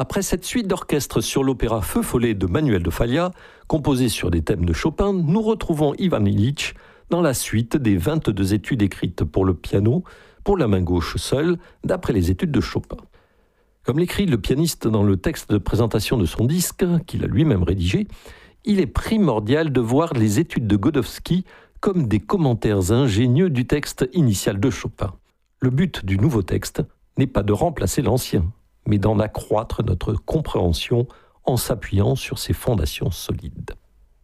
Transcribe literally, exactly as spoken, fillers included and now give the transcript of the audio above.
Après cette suite d'orchestre sur l'opéra Feu follet de Manuel de Falla, composé sur des thèmes de Chopin, nous retrouvons Ivan Ilitch dans la suite des vingt-deux études écrites pour le piano, pour la main gauche seule, d'après les études de Chopin. Comme l'écrit le pianiste dans le texte de présentation de son disque, qu'il a lui-même rédigé, il est primordial de voir les études de Godowsky comme des commentaires ingénieux du texte initial de Chopin. Le but du nouveau texte n'est pas de remplacer l'ancien, mais d'en accroître notre compréhension en s'appuyant sur ses fondations solides.